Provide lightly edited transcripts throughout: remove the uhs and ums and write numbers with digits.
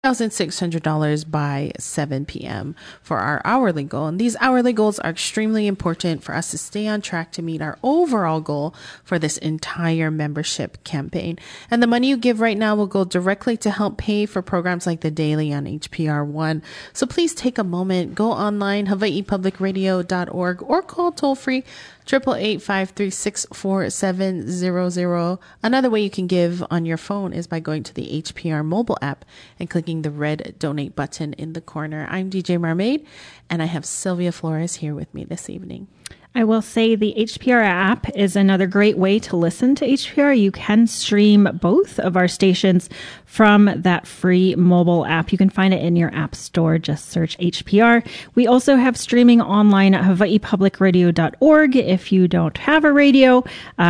$1,600 by 7 p.m. for our hourly goal. And these hourly goals are extremely important for us to stay on track to meet our overall goal for this entire membership campaign. And the money you give right now will go directly to help pay for programs like The Daily on HPR One. So please take a moment, go online, hawaiipublicradio.org, or call toll free 888-536-4700. Another way you can give on your phone is by going to the HPR mobile app and clicking the red donate button in the corner. I'm DJ Marmaid, and I have Sylvia Flores here with me this evening. I will say the HPR app is another great way to listen to HPR. You can stream both of our stations from that free mobile app. You can find it in your app store. Just search HPR. We also have streaming online at hawaiipublicradio.org. If you don't have a radio,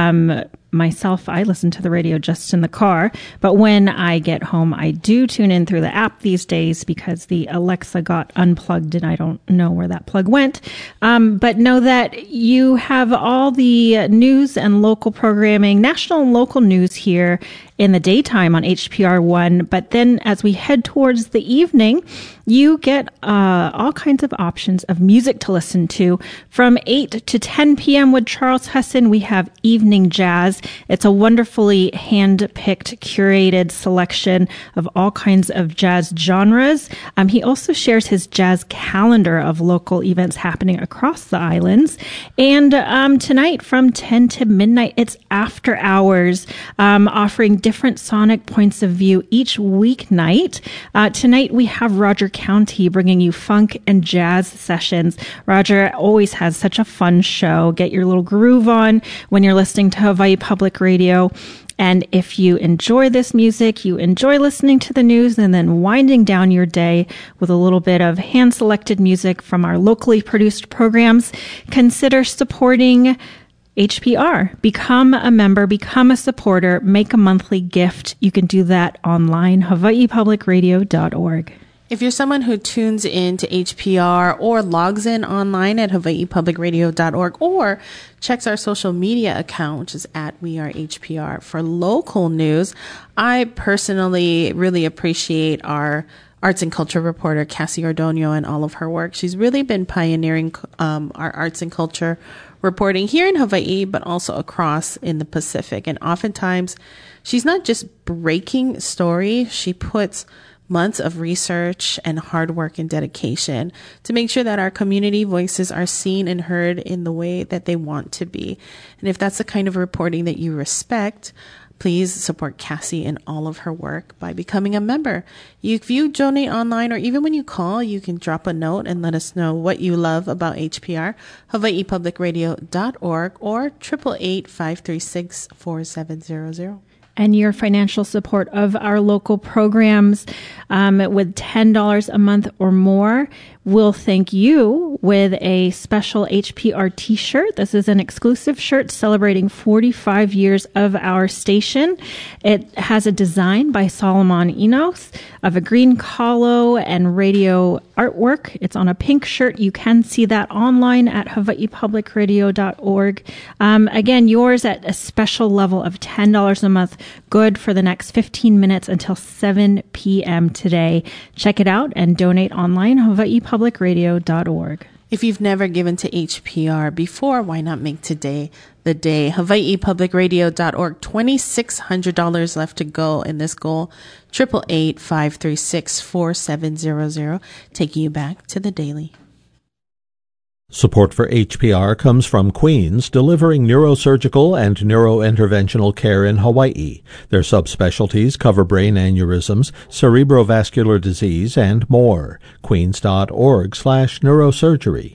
myself, I listen to the radio just in the car, but when I get home, I do tune in through the app these days because the Alexa got unplugged and I don't know where that plug went. But know that you have all the news and local programming, national and local news here in the daytime on HPR One. But then as we head towards the evening, you get all kinds of options of music to listen to. From 8 to 10 p.m. with Charles Husson, we have Evening Jazz. It's a wonderfully hand-picked, curated selection of all kinds of jazz genres. He also shares his jazz calendar of local events happening across the islands. And tonight from 10 to midnight, it's After Hours, offering different sonic points of view each weeknight. Tonight we have Roger County bringing you funk and jazz sessions. Roger always has such a fun show. Get your little groove on when you're listening to Hawaii Public Radio. And if you enjoy this music, you enjoy listening to the news and then winding down your day with a little bit of hand-selected music from our locally produced programs, consider supporting HPR. Become a member, become a supporter, make a monthly gift. You can do that online, hawaiipublicradio.org. If you're someone who tunes in to HPR or logs in online at hawaiipublicradio.org or checks our social media account, which is at We Are HPR, for local news, I personally really appreciate our arts and culture reporter, Cassie Ordonio, and all of her work. She's really been pioneering our arts and culture reporting here in Hawaii, but also across in the Pacific. And oftentimes, she's not just breaking story, she puts months of research and hard work and dedication to make sure that our community voices are seen and heard in the way that they want to be. And if that's the kind of reporting that you respect, please support Cassie in all of her work by becoming a member. If you donate online or even when you call, you can drop a note and let us know what you love about HPR, hawaiipublicradio.org or 888-536-4700. And your financial support of our local programs with $10 a month or more will thank you with a special HPR t-shirt. This is an exclusive shirt celebrating 45 years of our station. It has a design by Solomon Enos of a green kalo and radio artwork. It's on a pink shirt. You can see that online at hawaiipublicradio.org. Again, yours at a special level of $10 a month, good for the next 15 minutes until 7 p.m. today. Check it out and donate online, hawaiipublicradio.org. If you've never given to HPR before, why not make today the day? hawaiipublicradio.org, $2,600 left to go in this goal. 888-536-4700, taking you back to the daily. Support for HPR comes from Queens, delivering neurosurgical and neurointerventional care in Hawaii. Their subspecialties cover brain aneurysms, cerebrovascular disease, and more. Queens.org/neurosurgery.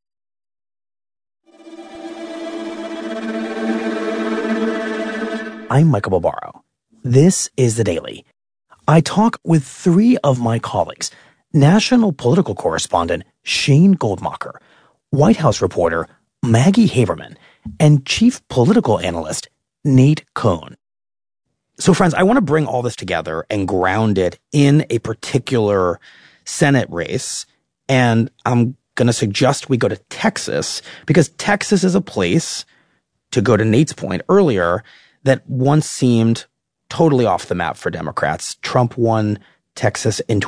I'm Michael Barbaro. This is The Daily. I talk with three of my colleagues: national political correspondent Shane Goldmacher, White House reporter Maggie Haberman, and chief political analyst Nate Cohn. So friends, I want to bring all this together and ground it in a particular Senate race. And I'm going to suggest we go to Texas, because Texas is a place, to go to Nate's point earlier, that once seemed totally off the map for Democrats. Trump won Texas in